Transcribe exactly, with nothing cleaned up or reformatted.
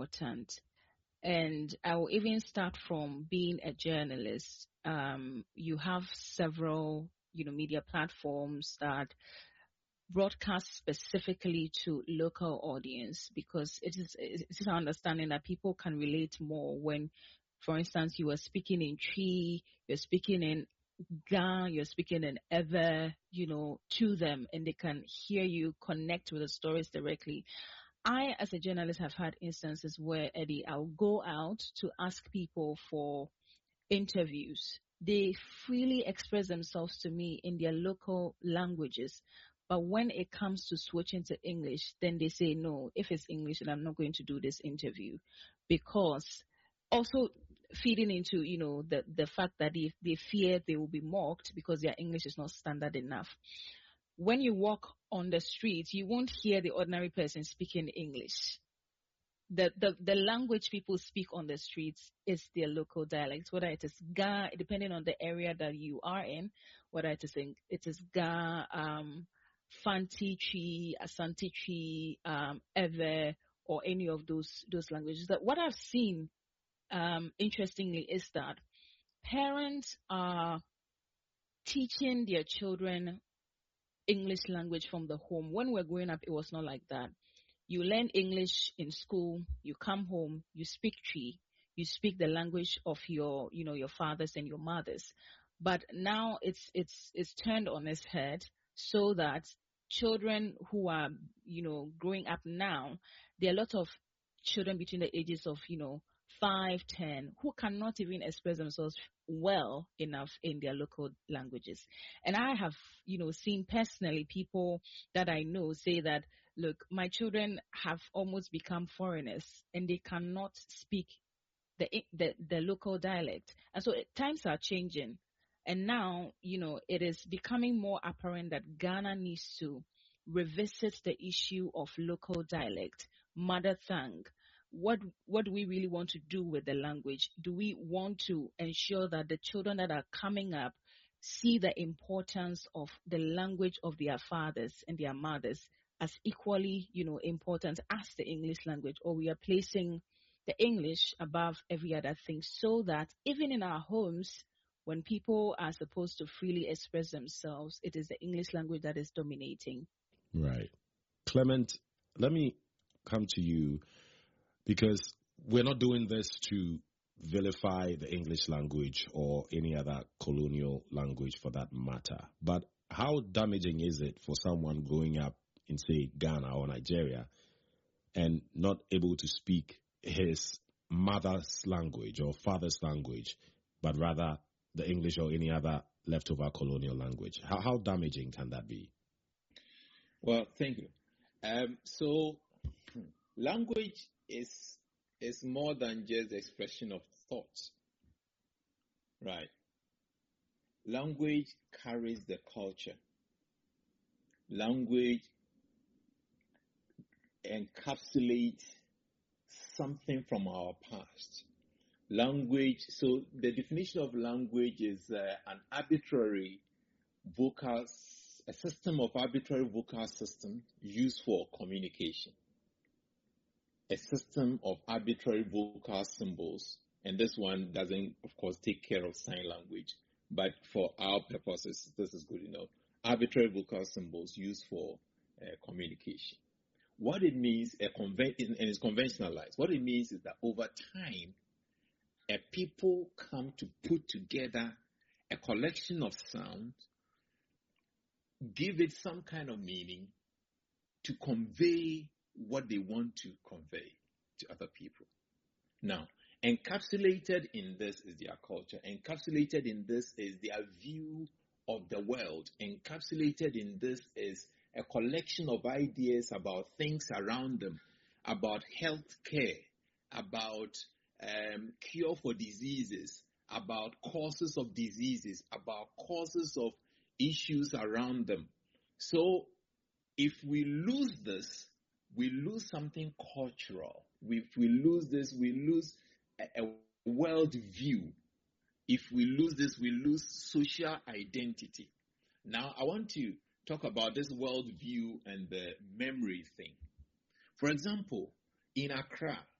important. And I will even start from being a journalist. Um, you have several, you know, media platforms that broadcast specifically to local audience because it is it is our understanding that people can relate more when, for instance, you are speaking in Tree, you're speaking in Ga, you're speaking in Ever, you know, to them, and they can hear you connect with the stories directly. I, as a journalist, have had instances where, Eddie, I'll go out to ask people for interviews. They freely express themselves to me in their local languages. But when it comes to switching to English, then they say, no, if it's English, then I'm not going to do this interview. Because also feeding into, you know, the, the fact that they, they fear they will be mocked because their English is not standard enough. When you walk on the street, you won't hear the ordinary person speaking English. The, the, the language people speak on the streets is their local dialect, whether it is Ga, depending on the area that you are in, whether it is in, it is Ga, um, Fanti Tree, Asante Tree, um, Ewe, or any of those, those languages. That what I've seen, um, interestingly, is that parents are teaching their children English language from the home. When we're growing up, it was not like that. You learn English in school, you come home, you speak Tree, you speak the language of your, you know, your fathers and your mothers. But now it's it's it's turned on its head so that children who are, you know, growing up now, there are a lot of children between the ages of, you know, five, ten, who cannot even express themselves well enough in their local languages. And I have, you know, seen personally people that I know say that, look, my children have almost become foreigners and they cannot speak the the, the local dialect. And so it, times are changing. And now, you know, it is becoming more apparent that Ghana needs to revisit the issue of local dialect, mother tongue. What what do we really want to do with the language? Do we want to ensure that the children that are coming up see the importance of the language of their fathers and their mothers as equally, you know, important as the English language, or we are placing the English above every other thing so that even in our homes, when people are supposed to freely express themselves, it is the English language that is dominating. Right. Clement, let me come to you because we're not doing this to vilify the English language or any other colonial language for that matter. But how damaging is it for someone growing up in, say, Ghana or Nigeria and not able to speak his mother's language or father's language, but rather the English or any other leftover colonial language? How, how damaging can that be? Well, thank you. Um, so language is is more than just the expression of thoughts, right? Language carries the culture. Language encapsulates something from our past. Language, so the definition of language is uh, an arbitrary vocal, a system of arbitrary vocal system used for communication. A system of arbitrary vocal symbols, and this one doesn't, of course, take care of sign language, but for our purposes, this is good enough. Arbitrary vocal symbols used for uh, communication. What it means, a conven- and it's conventionalized. What it means is that over time, a people come to put together a collection of sounds, give it some kind of meaning to convey what they want to convey to other people. Now, encapsulated in this is their culture. Encapsulated in this is their view of the world. Encapsulated in this is a collection of ideas about things around them, about health care, about um, cure for diseases, about causes of diseases, about causes of issues around them. So, if we lose this, we lose something cultural. If we lose this, we lose a, a world view. If we lose this, we lose social identity. Now, I want to talk about this world view and the memory thing. For example, in Accra,